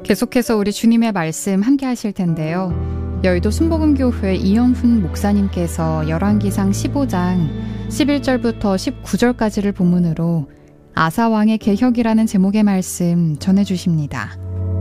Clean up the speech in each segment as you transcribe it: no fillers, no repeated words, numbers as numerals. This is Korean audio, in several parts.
계속해서 우리 주님의 말씀 함께 하실 텐데요. 여의도 순복음교회 이영훈 목사님께서 열왕기상 15장 11절부터 19절까지를 본문으로 아사왕의 개혁이라는 제목의 말씀 전해주십니다.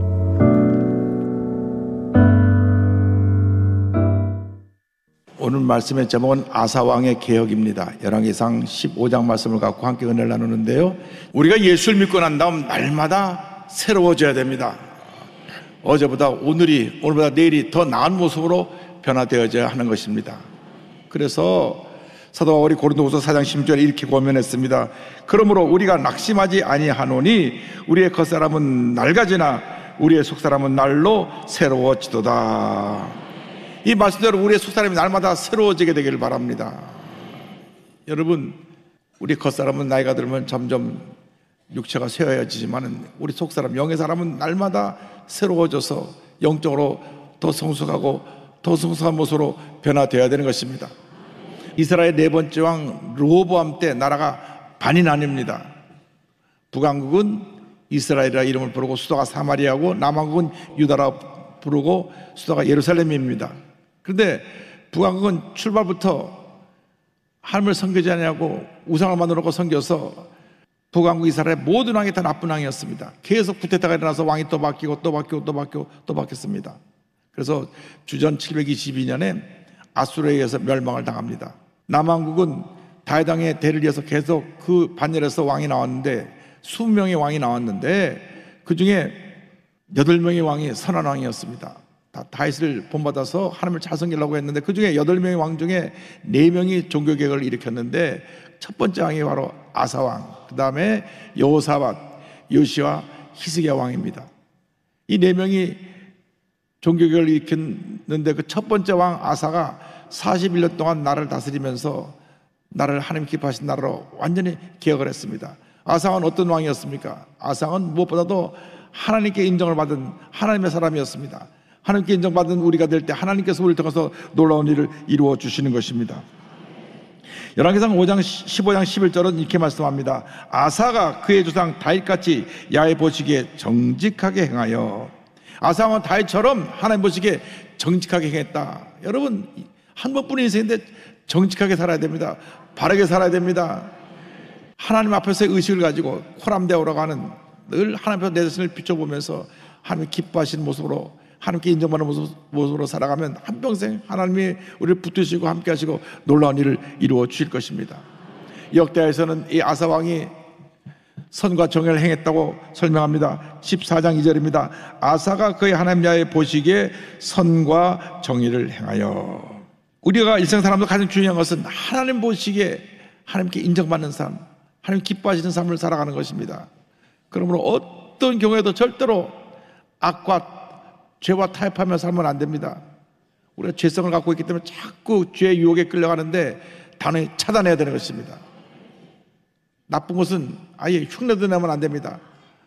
오늘 말씀의 제목은 아사왕의 개혁입니다. 열왕기상 15장 말씀을 갖고 함께 은혜를 나누는데요, 우리가 예수를 믿고 난 다음 날마다 새로워져야 됩니다. 어제보다 오늘보다 내일이 더 나은 모습으로 변화되어져야 하는 것입니다. 그래서 사도 바울이 고린도후서 4장 16절에 이렇게 고면했습니다. 그러므로 우리가 낙심하지 아니하노니 우리의 겉사람은 낡아지나 우리의 속사람은 날로 새로워지도다. 이 말씀대로 우리의 속사람이 날마다 새로워지게 되기를 바랍니다. 여러분, 우리 겉사람은 나이가 들면 점점 육체가 쇠해지지만 우리 속사람, 영의 사람은 날마다 새로워져서 영적으로 더 성숙하고 더 성숙한 모습으로 변화되어야 되는 것입니다. 이스라엘 네 번째 왕 르호보암 때 나라가 반이 나뉩니다. 북왕국은 이스라엘이라 이름을 부르고 수도가 사마리아고, 남왕국은 유다라 부르고 수도가 예루살렘입니다. 그런데 북왕국은 출발부터 하나님을 섬기지 않냐고 우상을 만들어 놓고 섬겨서 북왕국 이스라엘 모든 왕이 다 나쁜 왕이었습니다. 계속 쿠데타가 일어나서 왕이 또 바뀌고 또 바뀌었습니다. 그래서 주전 722년에 아수르에 의해서 멸망을 당합니다. 남왕국은 다윗 왕의 대를 이어서 계속 그 반열에서 왕이 나왔는데 20명의 왕이 나왔는데 그 중에 8명의 왕이 선한 왕이었습니다. 다 다윗을 본받아서 하나님을 잘 섬기려고 했는데 그 중에 8명의 왕 중에 4명이 종교개혁을 일으켰는데 첫 번째 왕이 바로 아사왕, 그 다음에 여호사밧, 요시와 히스기야 왕입니다. 이 4명이 종교개혁을 일으켰는데 그 첫 번째 왕 아사가 41년 동안 나라를 다스리면서 나라를 하나님 기뻐하신 나라로 완전히 개혁을 했습니다. 아사왕은 어떤 왕이었습니까? 아사왕은 무엇보다도 하나님께 인정을 받은 하나님의 사람이었습니다. 하나님께 인정받은 우리가 될 때 하나님께서 우리를 통해서 놀라운 일을 이루어 주시는 것입니다. 열왕기상 5장 15장 11절은 이렇게 말씀합니다. 아사가 그의 조상 다윗같이 야훼 보시기에 정직하게 행하여. 아사왕은 다윗처럼 하나님 보시기에 정직하게 행했다. 여러분, 한 번뿐인 인생인데 정직하게 살아야 됩니다. 바르게 살아야 됩니다. 하나님 앞에서의 의식을 가지고 호람대오라고 하는, 늘 하나님 앞에서 내 자신을 비춰보면서 하나님 기뻐하시는 모습으로, 하나님께 인정받는 모습으로 살아가면 한평생 하나님이 우리를 붙드시고 함께 하시고 놀라운 일을 이루어 주실 것입니다. 역대하에서는 이 아사왕이 선과 정의를 행했다고 설명합니다. 14장 2절입니다. 아사가 그의 하나님 야훼 보시기에 선과 정의를 행하여. 우리가 일생 사람도 가장 중요한 것은 하나님 보시기에 하나님께 인정받는 삶, 하나님 기뻐하시는 삶을 살아가는 것입니다. 그러므로 어떤 경우에도 절대로 악과 죄와 타협하며 살면 안 됩니다. 우리가 죄성을 갖고 있기 때문에 자꾸 죄의 유혹에 끌려가는데 단호히 차단해야 되는 것입니다. 나쁜 것은 아예 흉내도 내면 안 됩니다.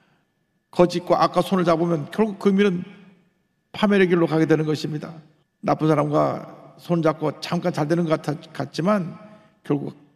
거짓과 악과 손을 잡으면 결국 그 길은 파멸의 길로 가게 되는 것입니다. 나쁜 사람과 손 잡고 잠깐 잘 되는 것 같지만 결국